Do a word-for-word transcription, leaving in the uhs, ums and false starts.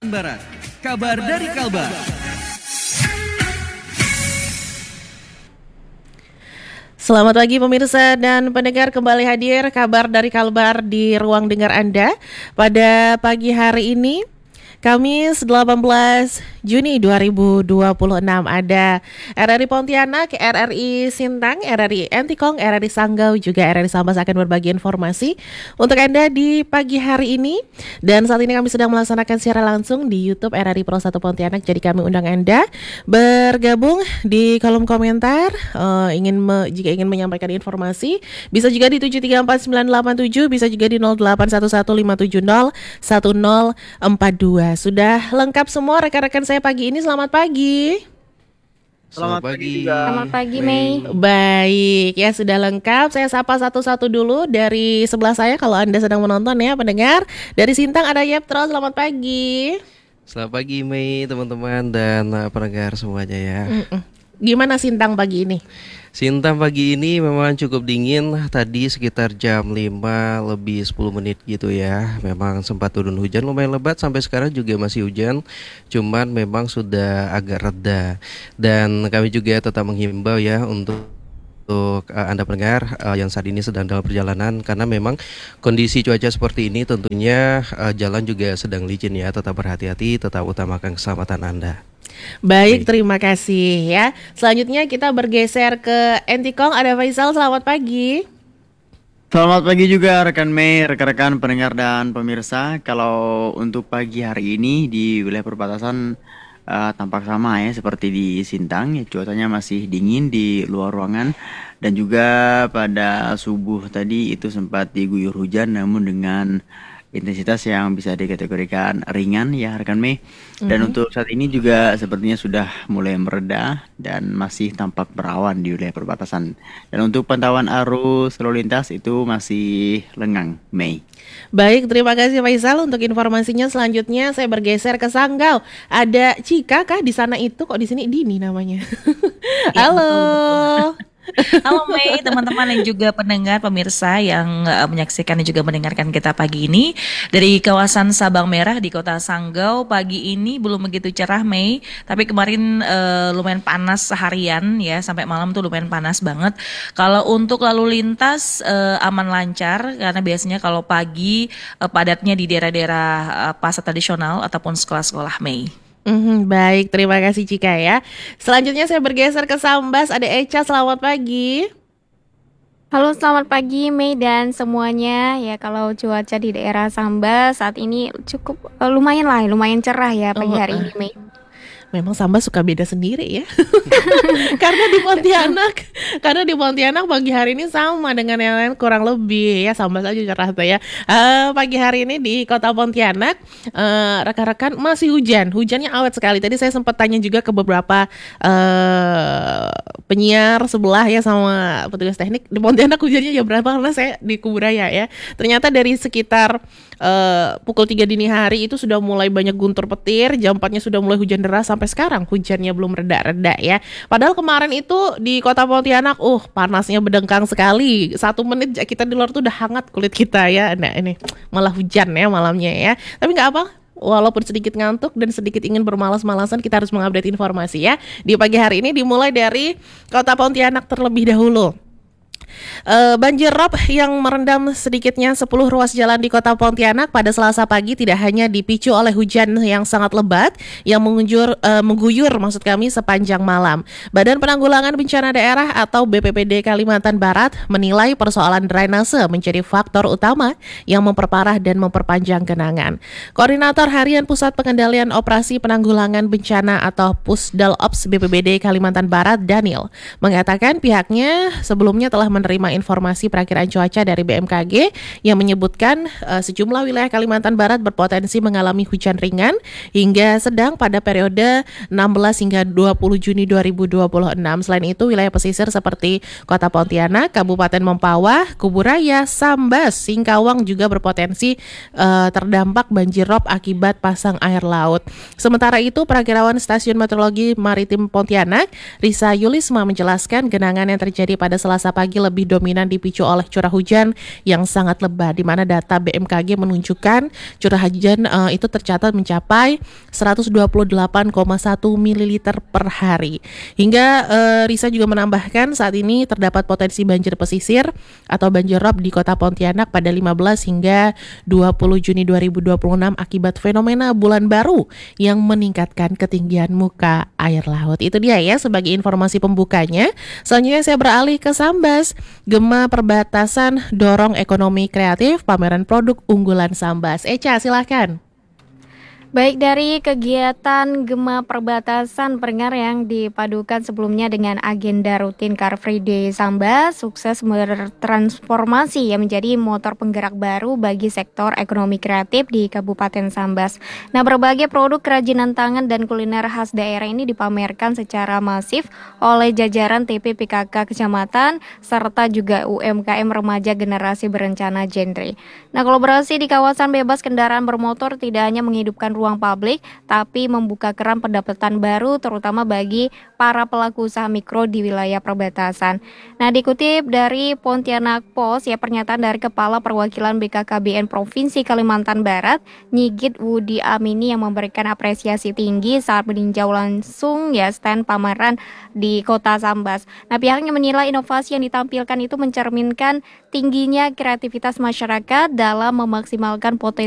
Barat, kabar dari Kalbar. Selamat pagi pemirsa dan pendengar, kembali hadir kabar dari Kalbar di ruang dengar Anda pada pagi hari ini. Kamis delapan belas Juni dua ribu dua puluh enam ada R R I Pontianak, R R I Sintang, R R I Entikong, R R I Sanggau, juga R R I Sambas akan berbagi informasi untuk Anda di pagi hari ini. Dan saat ini kami sedang melaksanakan siaran langsung di YouTube R R I Pro satu Pontianak. Jadi kami undang Anda bergabung di kolom komentar uh, ingin me, jika ingin menyampaikan informasi. Bisa juga di tujuh tiga empat sembilan delapan tujuh, bisa juga di nol delapan satu satu lima tujuh nol satu nol empat dua. Sudah lengkap semua rekan-rekan saya pagi ini. Selamat pagi. Selamat, Selamat pagi. Selamat pagi, Mei. Baik, ya sudah lengkap. Saya sapa satu-satu dulu dari sebelah saya kalau Anda sedang menonton ya pendengar. Dari Sintang ada Yeptro, selamat pagi. Selamat pagi Mei, teman-teman dan uh, pendengar semuanya ya. Mm-mm. Gimana Sintang pagi ini? Sintang pagi ini memang cukup dingin. Tadi sekitar jam lima lebih sepuluh menit gitu ya. Memang sempat turun hujan lumayan lebat, sampai sekarang juga masih hujan. Cuman memang sudah agak reda. Dan kami juga tetap menghimbau ya untuk Untuk uh, Anda pendengar uh, yang saat ini sedang dalam perjalanan, karena memang kondisi cuaca seperti ini tentunya uh, jalan juga sedang licin ya. Tetap berhati-hati, tetap utamakan keselamatan Anda. Baik, terima kasih ya. Selanjutnya kita bergeser ke Entikong, ada Faisal, selamat pagi. Selamat pagi juga rekan Mei, rekan-rekan pendengar dan pemirsa. Kalau untuk pagi hari ini di wilayah perbatasan uh, tampak sama ya seperti di Sintang ya, cuacanya masih dingin di luar ruangan. Dan juga pada subuh tadi itu sempat diguyur hujan, namun dengan intensitas yang bisa dikategorikan ringan ya rekan Mei. Dan mm-hmm. untuk saat ini juga sepertinya sudah mulai mereda dan masih tampak berawan di wilayah perbatasan. Dan untuk pantauan arus lalu lintas itu masih lengang, Mei. Baik, terima kasih Faisal untuk informasinya. Selanjutnya saya bergeser ke Sanggau. Ada Cika kah di sana itu? Kok di sini Dini namanya? Ya, halo. Betul, betul. Halo Mei, teman-teman dan juga pendengar pemirsa yang uh, menyaksikan dan juga mendengarkan kita pagi ini dari kawasan Sabang Merah di Kota Sanggau. Pagi ini belum begitu cerah Mei, tapi kemarin uh, lumayan panas seharian ya, sampai malam tuh lumayan panas banget. Kalau untuk lalu lintas uh, aman lancar, karena biasanya kalau pagi uh, padatnya di daerah-daerah uh, pasar tradisional ataupun sekolah-sekolah Mei. Mm-hmm, baik, terima kasih Cika ya. Selanjutnya saya bergeser ke Sambas, ada Echa, selamat pagi. Halo, selamat pagi Mei dan semuanya. Ya, kalau cuaca di daerah Sambas saat ini cukup uh, lumayan lah, lumayan cerah ya pagi Oh, hari uh. ini Mei. Memang Sambas suka beda sendiri ya. Karena di Pontianak, karena di Pontianak pagi hari ini sama dengan yang lain kurang lebih ya, Sambas aja cerah tuh ya. Uh, pagi hari ini di Kota Pontianak uh, rekan-rekan masih hujan, hujannya awet sekali. Tadi saya sempat tanya juga ke beberapa uh, penyiar sebelah ya sama petugas teknik di Pontianak hujannya jam berapa, karena saya di Kuburaya ya. Ternyata dari sekitar uh, pukul tiga dini hari itu sudah mulai banyak guntur petir, jam empatnya sudah mulai hujan deras. Sampai sekarang hujannya belum reda-reda ya. Padahal kemarin itu di Kota Pontianak, uh panasnya berdengkang sekali. Satu menit kita di luar tuh udah hangat kulit kita ya. Nah ini malah hujan ya malamnya ya. Tapi nggak apa. Walaupun sedikit ngantuk dan sedikit ingin bermalas-malasan, kita harus mengupdate informasi ya. Di pagi hari ini dimulai dari Kota Pontianak terlebih dahulu. Uh, banjir rob yang merendam sedikitnya sepuluh ruas jalan di Kota Pontianak pada Selasa pagi tidak hanya dipicu oleh hujan yang sangat lebat yang mengunjur, uh, mengguyur maksud kami sepanjang malam. Badan Penanggulangan Bencana Daerah atau B P B D Kalimantan Barat menilai persoalan drainase menjadi faktor utama yang memperparah dan memperpanjang genangan. Koordinator Harian Pusat Pengendalian Operasi Penanggulangan Bencana atau Pusdalops B P B D Kalimantan Barat, Daniel, mengatakan pihaknya sebelumnya telah menerima informasi perakiran cuaca dari B M K G yang menyebutkan uh, sejumlah wilayah Kalimantan Barat berpotensi mengalami hujan ringan hingga sedang pada periode enam belas hingga dua puluh Juni dua ribu dua puluh enam. Selain itu, wilayah pesisir seperti Kota Pontianak, Kabupaten Mempawah, Kuburaya, Sambas, Singkawang juga berpotensi uh, terdampak banjir rob akibat pasang air laut. Sementara itu, Perakirawan Stasiun Meteorologi Maritim Pontianak, Risa Yulisma menjelaskan genangan yang terjadi pada Selasa pagi lagi lebih dominan dipicu oleh curah hujan yang sangat lebat, di mana data B M K G menunjukkan curah hujan uh, itu tercatat mencapai seratus dua puluh delapan koma satu mililiter per hari. Hingga uh, Risa juga menambahkan saat ini terdapat potensi banjir pesisir atau banjir rob di Kota Pontianak pada lima belas hingga dua puluh Juni dua ribu dua puluh enam akibat fenomena bulan baru yang meningkatkan ketinggian muka air laut. Itu dia ya sebagai informasi pembukanya. Selanjutnya saya beralih ke Sambas. Gema perbatasan dorong ekonomi kreatif, pameran produk unggulan Sambas. Eca, silahkan. Baik, dari kegiatan Gema Perbatasan pendengar yang dipadukan sebelumnya dengan agenda rutin Car Free Day Sambas sukses bertransformasi ya menjadi motor penggerak baru bagi sektor ekonomi kreatif di Kabupaten Sambas. Nah, berbagai produk kerajinan tangan dan kuliner khas daerah ini dipamerkan secara masif oleh jajaran T P P K K Kecamatan serta juga U M K M Remaja Generasi Berencana Genre. Nah, kolaborasi di kawasan bebas kendaraan bermotor tidak hanya menghidupkan ruang publik, tapi membuka keran pendapatan baru terutama bagi para pelaku usaha mikro di wilayah perbatasan. Nah, dikutip dari Pontianak Post, ya pernyataan dari Kepala Perwakilan B K K B N Provinsi Kalimantan Barat, Nyigit Wudi Amini yang memberikan apresiasi tinggi saat meninjau langsung ya stand pameran di Kota Sambas. Nah, pihaknya menilai inovasi yang ditampilkan itu mencerminkan tingginya kreativitas masyarakat dalam memaksimalkan potensi